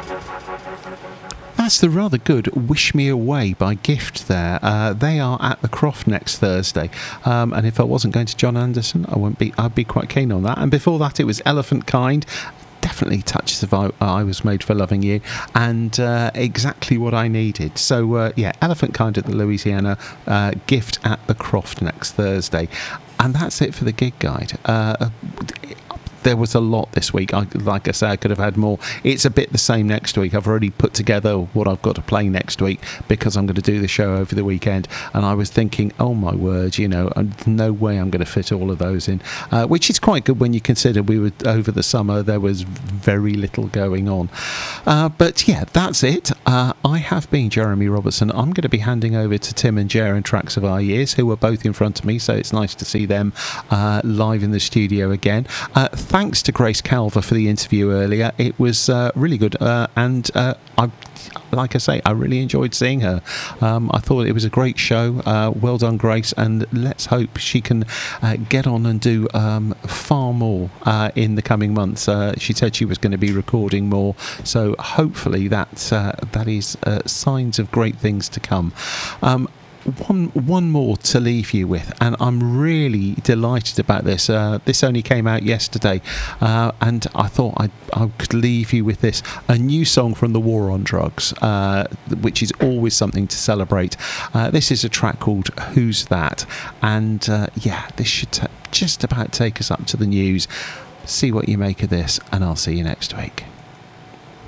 That's the rather good Wish Me Away by Gift there. They are at the Croft next Thursday. And if I wasn't going to John Anderson, I'd be quite keen on that. And before that, it was Elephant Kind. Definitely touches of I Was Made for Loving You, and exactly what I needed. So, Elephant Kind at the Louisiana, Gift at the Croft next Thursday. And that's it for the gig guide. There was a lot this week. Like I say, I could have had more. It's a bit the same next week. I've already put together what I've got to play next week because I'm going to do the show over the weekend. And I was thinking, oh my word, no way I'm going to fit all of those in, which is quite good when you consider we were over the summer. There was very little going on. But yeah, that's it. I have been Jeremy Robertson. I'm going to be handing over to Tim and Jer and Tracks of Our Years, who are both in front of me. So it's nice to see them live in the studio again. Thanks to Grace Calver for the interview earlier. It was really good, and like I say, I really enjoyed seeing her. I thought it was a great show. Well done, Grace, and let's hope she can get on and do far more in the coming months. She said she was going to be recording more, so hopefully that is signs of great things to come. One more to leave you with, and I'm really delighted about this. This only came out yesterday, and I thought I could leave you with this. A new song from The War on Drugs, which is always something to celebrate. This is a track called Who's That? And this should just about take us up to the news. See what you make of this, and I'll see you next week.